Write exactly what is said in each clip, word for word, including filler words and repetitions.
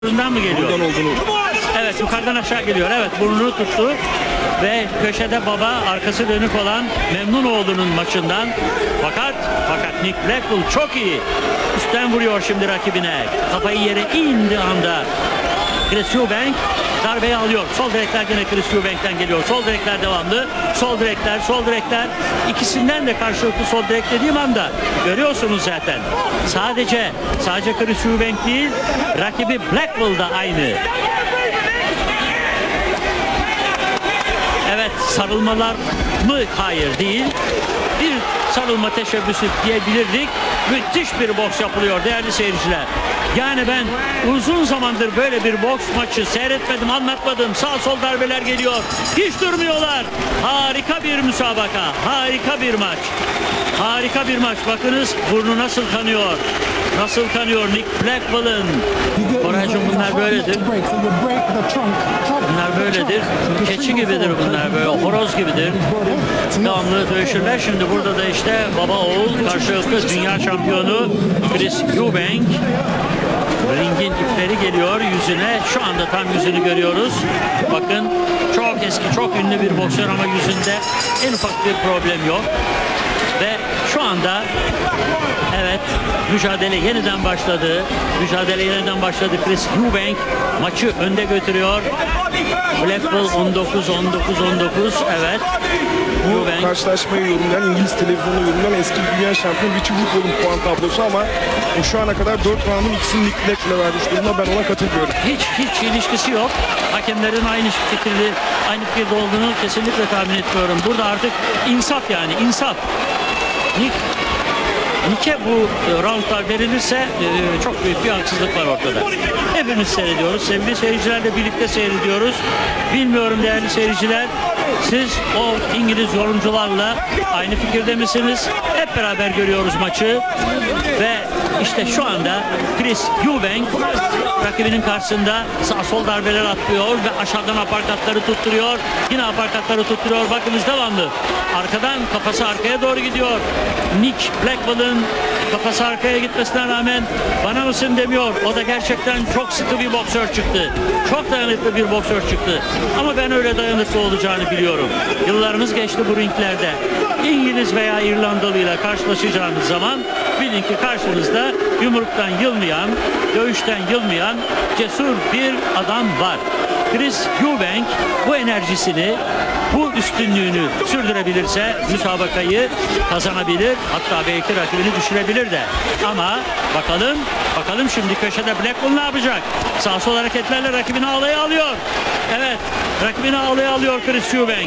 Buradan mı geliyor? Buradan olduğunu. Evet, yukarıdan aşağı geliyor. Evet, burnunu tuttu ve köşede baba, arkası dönük olan Memnunoğlu'nun maçından. Fakat fakat Nick Blackpool çok iyi. Üstten vuruyor şimdi rakibine. Kafayı yere indi anda Chris Eubank darbeyi alıyor. Sol direkler yine Chris Eubank'ten geliyor. Sol direkler devamlı. Sol direkler, sol direkler. İkisinden de karşılıklı sol direk dediğim anda görüyorsunuz zaten. Sadece sadece Chris Eubank değil, rakibi Blackpool da aynı. Evet, sarılmalar mı? Hayır, değil. Bir sarılma teşebbüsü diyebilirdik. Müthiş bir boks yapılıyor değerli seyirciler. Yani ben uzun zamandır böyle bir boks maçı seyretmedim, anlatmadım. Sağ sol darbeler geliyor. Hiç durmuyorlar. Harika bir müsabaka. Harika bir maç. Harika bir maç. Bakınız burnu nasıl kanıyor. Nasıl kanıyor Nick Blackpool'ın. Koraycığım bunlar böyledir. Bunlar böyledir. Keçi gibidir bunlar. Böyle horoz gibidir. Devamlı dövüşürler. Şimdi burada da işte baba oğul karşılıklı dünya şampiyonu Chris Eubank. Ringin ipleri geliyor yüzüne. Şu anda tam yüzünü görüyoruz. Bakın çok eski, çok ünlü bir boksör ama yüzünde en ufak bir problem yok. Ve şu anda evet mücadele yeniden başladı. Mücadele yeniden başladı. Chris Eubank maçı önde götürüyor. Blackpool on dokuz on dokuz on dokuz evet. Bu Eubank. karşılaşmayı yorumlayan, İngiliz televizyonu yorumlayan eski dünya şampiyonu Richie Woodward'ın puan tablosu ama o şu ana kadar dört roundun ikisini Nick Blackpool'a vermiş durumda, ben ona katılıyorum. Hiç hiç ilişkisi yok. Hakemlerin aynı fikirli, aynı fikirde olduğunu kesinlikle tahmin etmiyorum. Burada artık insaf yani insaf. Nick Nick'e bu e, roundlar verilirse e, çok büyük bir haksızlık var ortada. Hepimiz seyrediyoruz. Sevgili seyircilerle birlikte seyrediyoruz. Bilmiyorum değerli seyirciler, siz o İngiliz yorumcularla aynı fikirde misiniz? Hep beraber görüyoruz maçı. Ve işte şu anda Chris Eubank rakibinin karşısında sağ sol darbeler atıyor ve aşağıdan aparkatları tutturuyor. Yine aparkatları tutturuyor. Bakınız devamlı. Arkadan kafası arkaya doğru gidiyor. Nick Blackpool'ın kafası arkaya gitmesine rağmen bana mısın demiyor. O da gerçekten çok sıkı bir boksör çıktı. Çok dayanıklı bir boksör çıktı. Ama ben öyle dayanıklı olacağını biliyorum. Yıllarımız geçti bu ringlerde. İngiliz veya İrlandalı ile karşılaşacağınız zaman bilin ki karşınızda yumruktan yılmayan, dövüşten yılmayan cesur bir adam var. Chris Eubank bu enerjisini, bu üstünlüğünü sürdürebilirse müsabakayı kazanabilir. Hatta belki rakibini düşürebilir de. Ama bakalım, bakalım şimdi köşede Blackpool ne yapacak? Sağ sol hareketlerle rakibini ağlaya alıyor. Evet, rakibini ağlaya alıyor Chris Eubank.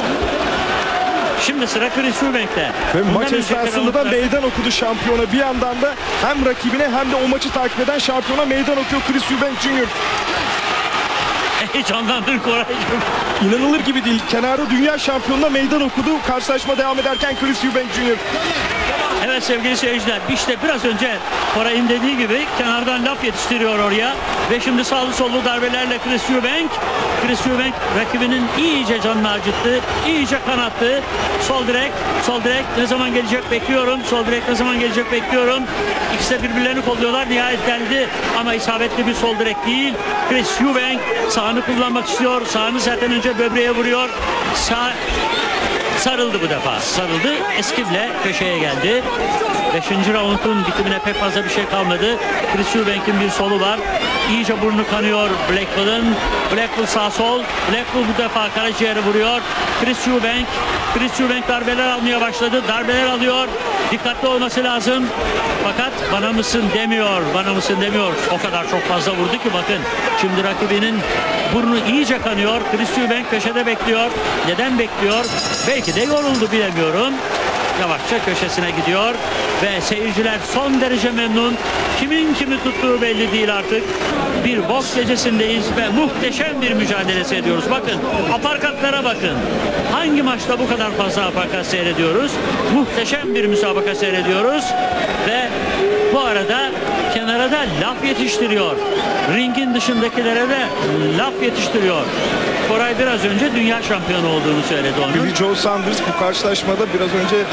Şimdi sıra Chris Eubank'te. Ve Bundan maç önceki esnasında da roundlar- meydan okudu şampiyona. Bir yandan da hem rakibine hem de o maçı takip eden şampiyona meydan okuyor Chris Eubank Junior Heyecanlandır Koraycığım. İnanılır gibi değil. Kenarda dünya şampiyonuna meydan okudu. Karşılaşma devam ederken Chris Eubank Junior Evet sevgili seyirciler, işte biraz önce Koray'ın dediği gibi kenardan laf yetiştiriyor oraya ve şimdi sağlı sollu darbelerle Chris Eubank Chris Eubank rakibinin iyice canını acıttı, iyice kanattı. Sol direk, sol direk ne zaman gelecek bekliyorum. Sol direk ne zaman gelecek bekliyorum. İkisi de birbirlerini kolluyorlar. Nihayet geldi ama isabetli bir sol direk değil. Chris Eubank sağını kullanmak istiyor. Sağını zaten önce böbreğe vuruyor. Sağ sarıldı bu defa. Sarıldı. Eskivle köşeye geldi. Beşinci raundun bitimine pek fazla bir şey kalmadı. Chris Eubank'in bir solu var. İyice burnu kanıyor Blackpool'ın. Blackpool sağ sol. Blackpool bu defa karaciğeri vuruyor. Chris Eubank. Chris Eubank darbeler almaya başladı. Darbeler alıyor. Dikkatli olması lazım. Fakat bana mısın demiyor. Bana mısın demiyor. O kadar çok fazla vurdu ki bakın. Şimdi rakibinin burnu iyice kanıyor. Chris Eubank köşede bekliyor. Neden bekliyor? Belki de yoruldu, bilemiyorum. Yavaşça köşesine gidiyor ve seyirciler son derece memnun. Kimin kimi tuttuğu belli değil artık. Bir boks gecesindeyiz ve muhteşem bir mücadele seyrediyoruz. Bakın aparkatlara bakın. Hangi maçta bu kadar fazla aparkat seyrediyoruz? Muhteşem bir müsabaka seyrediyoruz ve bu arada kenara da laf yetiştiriyor. Ringin dışındakilere de laf yetiştiriyor. Koray biraz önce dünya şampiyonu olduğunu söyledi onun. Billy Joe Saunders bu karşılaşmada biraz önce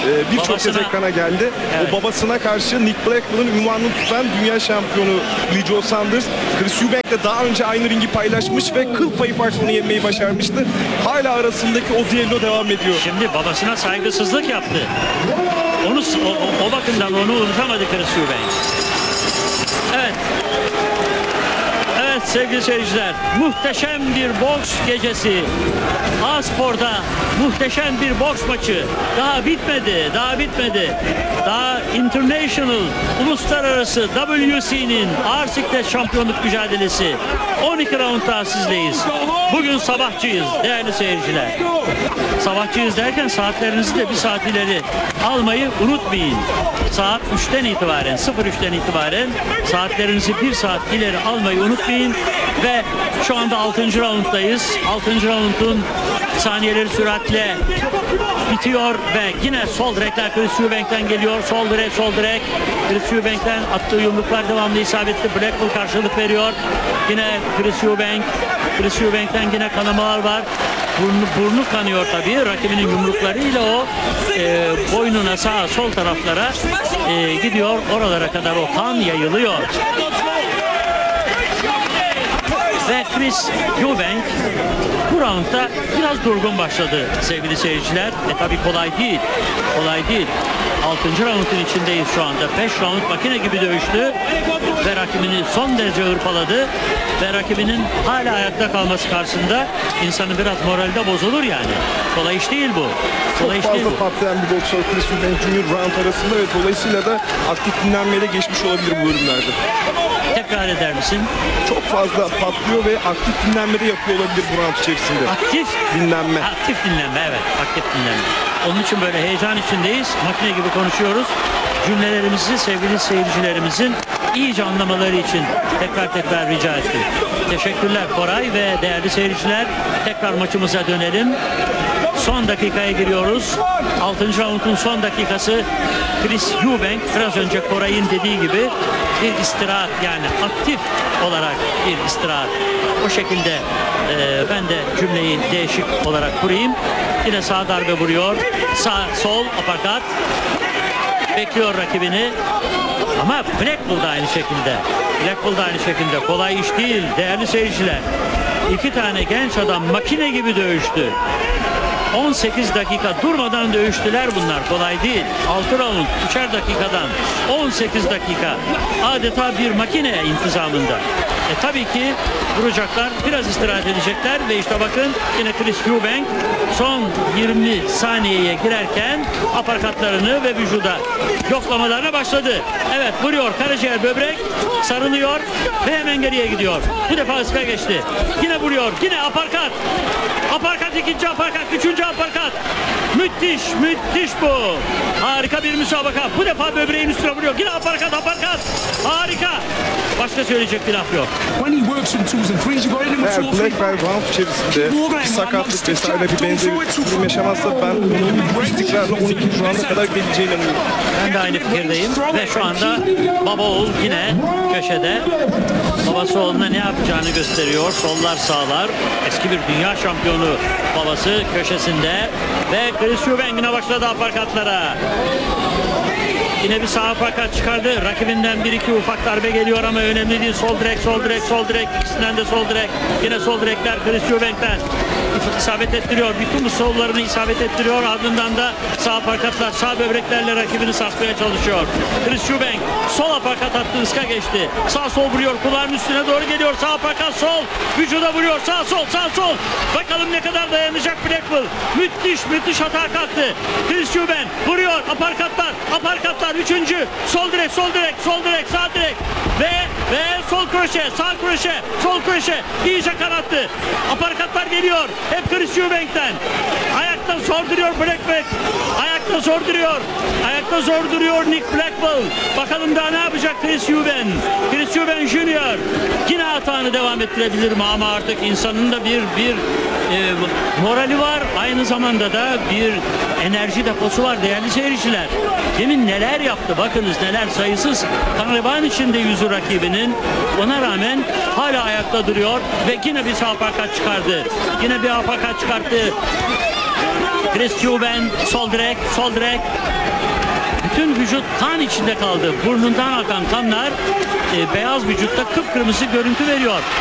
e, birçok kez Babasına- ekrana geldi. Evet. O babasına karşı Nick Blackwell'ın ünvanını tutan dünya şampiyonu Lee Joe Saunders, Chris Eubank de daha önce aynı ringi paylaşmış ve kıl payı farklı onu yenmeyi başarmıştı. Hala arasındaki o düello devam ediyor. Şimdi babasına saygısızlık yaptı. Onu o, o, o bakımdan onu unutamadı Chris Eubank. Evet. Evet sevgili seyirciler, muhteşem bir boks gecesi. A-Spor'da muhteşem bir boks maçı. Daha bitmedi, daha bitmedi. Daha International, uluslararası W C'nin ağır siklet şampiyonluk mücadelesi. on iki round daha sizleyiz. Bugün sabahçıyız değerli seyirciler. Sabahçıyız derken saatlerinizi de bir saat ileri almayı unutmayın. Saat üçten itibaren, sıfır üçten itibaren saatlerinizi bir saat ileri almayı unutmayın. Ve şu anda altıncı rounddayız. altıncı roundun saniyeleri süratle bitiyor ve yine sol direkler Chris Eubank'ten geliyor. Sol direk, sol direk. Chris Eubank'ten attığı yumruklar devamlı isabetli. Blackwell karşılık veriyor. Yine Chris Eubank. Chris Eubank'ten yine kanamalar var. Burnu, burnu kanıyor tabii. Rakibinin yumruklarıyla o e, boynuna, sağa, sol taraflara e, gidiyor. Oralara kadar o kan yayılıyor. Ve Chris Eubank bu roundda biraz durgun başladı sevgili seyirciler. E tabi kolay değil. Kolay değil. altıncı roundun içindeyiz şu anda. beş round makine gibi dövüştü. Ve rakibini son derece hırpaladı. Ve rakibinin hala ayakta kalması karşısında insanın biraz moralde bozulur yani. Kolay iş değil bu. Kolay iş Çok değil fazla bu. patlayan bir boksör Chris Eubank Junior round arasında ve dolayısıyla da aktif dinlenmeye de geçmiş olabilir bu bölümlerde. Tekrar eder misin? Çok fazla patlıyor ve aktif dinlenmede yapıyor olabilir bu round içerisinde. Aktif Dinlenme. Aktif dinlenme, evet. Aktif dinlenme. Onun için böyle heyecan içindeyiz. Makine gibi konuşuyoruz. Cümlelerimizi sevgili seyircilerimizin iyice anlamaları için tekrar tekrar rica ettim. Teşekkürler Koray ve değerli seyirciler. Tekrar maçımıza dönelim. Son dakikaya giriyoruz. altıncı roundun son dakikası. Chris Eubank biraz önce Koray'ın dediği gibi bir istirahat, yani aktif olarak bir istirahat. O şekilde e, ben de cümleyi değişik olarak kurayım. Yine sağ darbe vuruyor. Sağ, sol, uppercut. Bekliyor rakibini. Ama Blackpool da aynı şekilde. Blackpool da aynı şekilde. Kolay iş değil değerli seyirciler. İki tane genç adam makine gibi dövüştü. on sekiz dakika durmadan dövüştüler bunlar. Kolay değil. altı round üçer dakikadan on sekiz dakika. Adeta bir makine intizamında. E tabii ki vuracaklar, biraz istirahat edecekler ve işte bakın yine Chris Eubank son yirmi saniyeye girerken aparkatlarını ve vücuda yoklamalarına başladı. Evet, vuruyor karaciğer, böbrek, sarılıyor ve hemen geriye gidiyor. Bu defa ıska geçti. Yine vuruyor, yine aparkat. Aparkat, ikinci aparkat, üçüncü aparkat. Müthiş, müthiş bu. Harika bir müsabaka. Bu defa böbreğin üstüne vuruyor. Yine aparkat, aparkat. Harika. Başka söyleyecek bir laf yok. When he works from twos and threes, you got in Eğer two or three. Blackburn round içerisinde bir sakatlık vesaire bir benzeri durum yaşamazsa ben onun istikrarla on ikinci rounda kadar geleceğine eminim. Ben de aynı fikirdeyim ve şu anda baba oğul yine köşede. Babası oğluna ne yapacağını gösteriyor. Sollar sağlar. Eski bir dünya şampiyonu babası köşesinde ve Chris Eubank yine başladı aparkatlara. Yine bir sağ aparkat çıkardı. Rakibinden bir iki ufak darbe geliyor ama önemli değil. Sol direk, sol direk, sol direk. İkisinden de sol direk. Yine sol direkler Chris Eubank'ten isabet ettiriyor. Bütün bu sollarını isabet ettiriyor. Ardından da sağ aparkatlar, sağ böbreklerle rakibini sarsmaya çalışıyor. Chris Eubank sol aparkat attı, ıska geçti. Sağ sol vuruyor. Kulağın üstüne doğru geliyor. Sağ aparkat sol. Vücuda vuruyor. Sağ sol, sağ sol. Bakalım ne kadar dayanacak Blackpool. Müthiş, müthiş hata kalktı. Chris Eubank vuruyor. Aparkatlar, aparkatlar. Üçüncü. Sol direk, sol direk, sol direk, sağ direk. Ve ve sol kroşe, sağ kroşe, sol kroşe. İyice kanattı. Aparkatlar geliyor. Hep Chris Eubank'ten. Ayakta zor duruyor Blackback. Ayakta zor duruyor. Ayakta zor duruyor Nick Blackwell. Bakalım daha ne yapacak Chris Eubank. Chris Eubank Junior yine hatanı devam ettirebilir mi ama artık insanın da bir bir e, morali var. Aynı zamanda da bir enerji deposu var değerli seyirciler. Demin neler yaptı bakınız, neler, sayısız kanrevan içinde yüzü rakibinin. Ona rağmen hala ayakta duruyor ve yine bir sağ aparkat çıkardı. Yine bir aparkat çıkarttı. Chris Eubank sol direk, sol direk. Bütün vücut kan içinde kaldı. Burnundan akan kanlar e, beyaz vücutta kıpkırmızı görüntü veriyor.